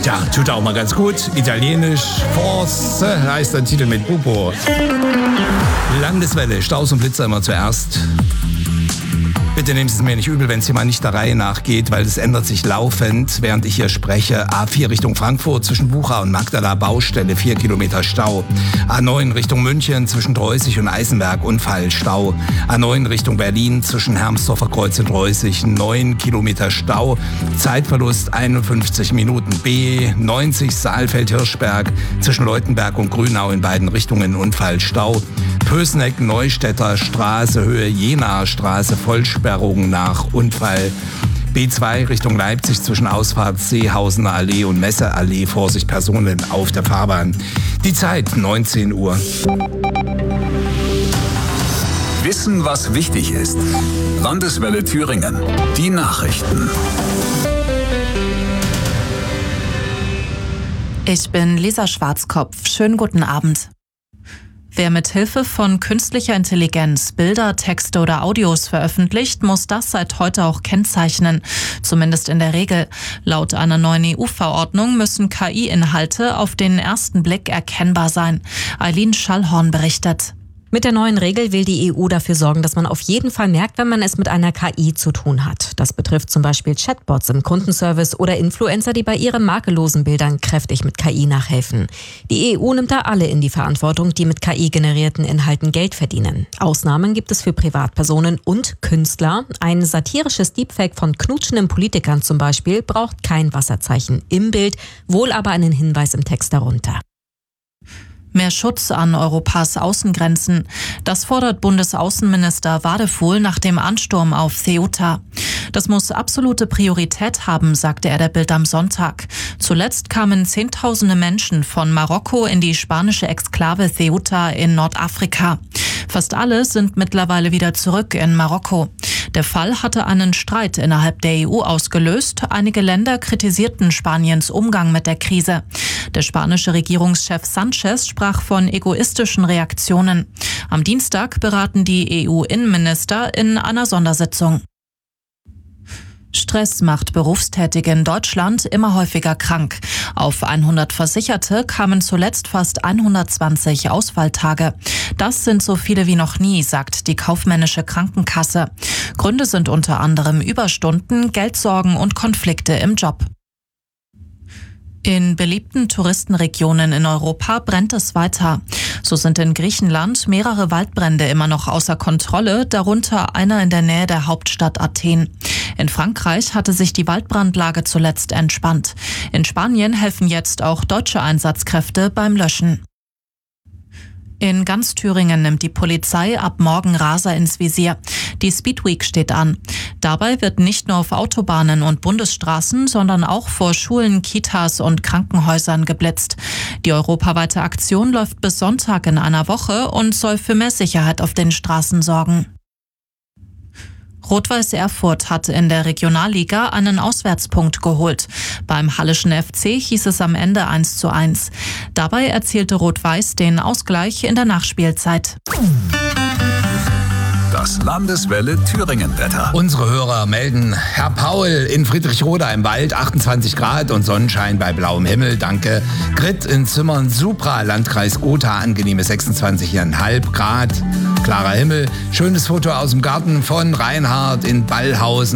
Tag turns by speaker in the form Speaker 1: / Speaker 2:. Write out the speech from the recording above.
Speaker 1: Tja, tut auch mal ganz gut. Italienisch, Force heißt der Titel mit Pupo. Landeswelle, Staus und Blitzer immer zuerst. Bitte nehmen Sie es mir nicht übel, wenn es hier mal nicht der Reihe nachgeht, weil es ändert sich laufend, während ich hier spreche. A4 Richtung Frankfurt zwischen Bucha und Magdala Baustelle, 4 Kilometer Stau. A9 Richtung München zwischen Dreußig und Eisenberg, Unfall, Stau. A9 Richtung Berlin zwischen Hermsdorfer Kreuz und Dreußig, 9 Kilometer Stau. Zeitverlust 51 Minuten. B90 Saalfeld-Hirschberg zwischen Leutenberg und Grünau in beiden Richtungen, Unfall, Stau. Pößneck, Neustädter Straße, Höhe Jenaer Straße, Vollsperrung nach Unfall. B2 Richtung Leipzig zwischen Ausfahrt Seehausener Allee und Messeallee, Vorsicht Personen auf der Fahrbahn. Die Zeit 19 Uhr.
Speaker 2: Wissen, was wichtig ist. Landeswelle Thüringen. Die Nachrichten.
Speaker 3: Ich bin Lisa Schwarzkopf. Schönen guten Abend. Wer mit Hilfe von künstlicher Intelligenz Bilder, Texte oder Audios veröffentlicht, muss das seit heute auch kennzeichnen. Zumindest in der Regel. Laut einer neuen EU-Verordnung müssen KI-Inhalte auf den ersten Blick erkennbar sein. Eileen Schallhorn berichtet.
Speaker 4: Mit der neuen Regel will die EU dafür sorgen, dass man auf jeden Fall merkt, wenn man es mit einer KI zu tun hat. Das betrifft zum Beispiel Chatbots im Kundenservice oder Influencer, die bei ihren makellosen Bildern kräftig mit KI nachhelfen. Die EU nimmt da alle in die Verantwortung, die mit KI-generierten Inhalten Geld verdienen. Ausnahmen gibt es für Privatpersonen und Künstler. Ein satirisches Deepfake von knutschenden Politikern zum Beispiel braucht kein Wasserzeichen im Bild, wohl aber einen Hinweis im Text darunter.
Speaker 3: Mehr Schutz an Europas Außengrenzen. Das fordert Bundesaußenminister Wadefuhl nach dem Ansturm auf Ceuta. Das muss absolute Priorität haben, sagte er der Bild am Sonntag. Zuletzt kamen Zehntausende Menschen von Marokko in die spanische Exklave Ceuta in Nordafrika. Fast alle sind mittlerweile wieder zurück in Marokko. Der Fall hatte einen Streit innerhalb der EU ausgelöst. Einige Länder kritisierten Spaniens Umgang mit der Krise. Der spanische Regierungschef Sanchez sprach von egoistischen Reaktionen. Am Dienstag beraten die EU-Innenminister in einer Sondersitzung. Stress macht Berufstätige in Deutschland immer häufiger krank. Auf 100 Versicherte kamen zuletzt fast 120 Ausfalltage. Das sind so viele wie noch nie, sagt die kaufmännische Krankenkasse. Gründe sind unter anderem Überstunden, Geldsorgen und Konflikte im Job. In beliebten Touristenregionen in Europa brennt es weiter. So sind in Griechenland mehrere Waldbrände immer noch außer Kontrolle, darunter einer in der Nähe der Hauptstadt Athen. In Frankreich hatte sich die Waldbrandlage zuletzt entspannt. In Spanien helfen jetzt auch deutsche Einsatzkräfte beim Löschen. In ganz Thüringen nimmt die Polizei ab morgen Raser ins Visier. Die Speedweek steht an. Dabei wird nicht nur auf Autobahnen und Bundesstraßen, sondern auch vor Schulen, Kitas und Krankenhäusern geblitzt. Die europaweite Aktion läuft bis Sonntag in einer Woche und soll für mehr Sicherheit auf den Straßen sorgen. Rot-Weiß Erfurt hat in der Regionalliga einen Auswärtspunkt geholt. Beim Halleschen FC hieß es am Ende 1:1. Dabei erzielte Rot-Weiß den Ausgleich in der Nachspielzeit.
Speaker 2: Das Landeswelle Thüringen-Wetter.
Speaker 1: Unsere Hörer melden, Herr Paul in Friedrichroda im Wald, 28 Grad und Sonnenschein bei blauem Himmel, danke. Grit in Zimmern, Supra, Landkreis Gotha, angenehme 26,5 Grad, klarer Himmel. Schönes Foto aus dem Garten von Reinhard in Ballhausen.